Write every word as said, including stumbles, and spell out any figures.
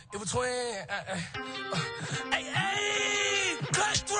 It was twin. Uh, uh, uh, hey, hey, cut through.